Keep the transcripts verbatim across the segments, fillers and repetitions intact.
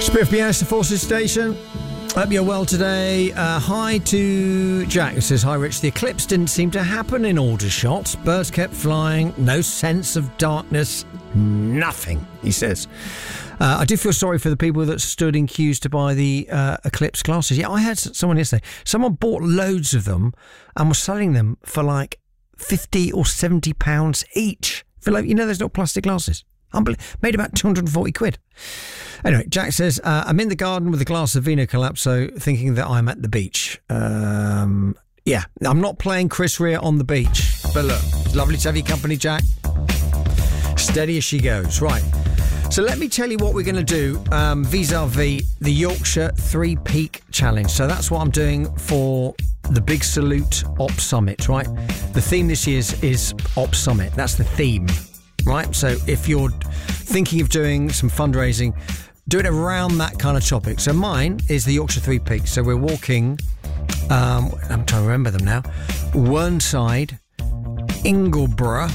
Spiff Bias, the Forces Station. Hope you're well today. Uh, hi to Jack, who says, hi Rich, the eclipse didn't seem to happen in Aldershot. Birds kept flying, no sense of darkness, nothing, he says. Uh, I do feel sorry for the people that stood in queues to buy the uh, eclipse glasses. Yeah, I had someone yesterday, someone bought loads of them and was selling them for like fifty or seventy pounds each. For like, you know, there's no plastic glasses. Unbelievable. Made about two hundred forty quid. Anyway, Jack says, uh, I'm in the garden with a glass of Vino Collapso thinking that I'm at the beach. Um, yeah, I'm not playing Chris Rea on the beach. But look, it's lovely to have your company, Jack. Steady as she goes. Right. So let me tell you what we're going to do um, vis-a-vis the Yorkshire Three Peak Challenge. So that's what I'm doing for the Big Salute Op Summit, right? The theme this year is, is Op Summit. That's the theme. Right, so if you're thinking of doing some fundraising, do it around that kind of topic. So mine is the Yorkshire Three Peaks. So we're walking, um, I'm trying to remember them now, Whernside, Ingleborough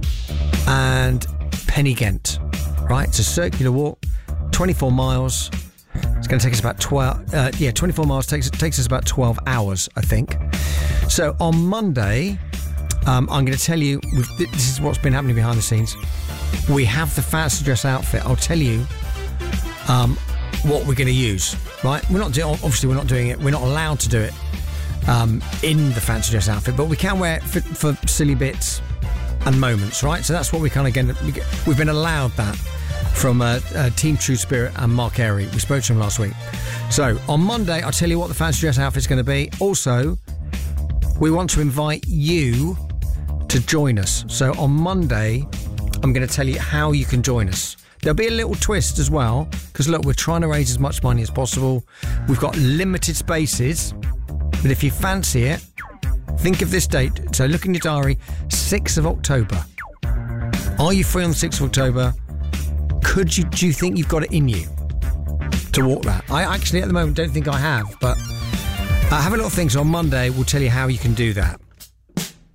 and Pennygent. Right, it's a circular walk, twenty-four miles. It's going to take us about twelve, uh, yeah, twenty-four miles takes, takes us about twelve hours, I think. So on Monday... Um, I'm going to tell you, this is what's been happening behind the scenes. We have the fancy dress outfit. I'll tell you um, what we're going to use, right? We're not doing, obviously we're not doing it. We're not allowed to do it um, in the fancy dress outfit, but we can wear it for, for silly bits and moments, right? So that's what we kind of get. We've been allowed that from uh, uh, Team True Spirit and Mark Airy. We spoke to him last week. So on Monday, I'll tell you what the fancy dress outfit's going to be. Also, we want to invite you to join us. So on Monday, I'm going to tell you how you can join us. There'll be a little twist as well, because look, we're trying to raise as much money as possible. We've got limited spaces, but if you fancy it, think of this date. So look in your diary, sixth of October. Are you free on the sixth of October? Could you, do you think you've got it in you to walk that? I actually at the moment don't think I have, but uh, have a little think. So on Monday, we'll tell you how you can do that.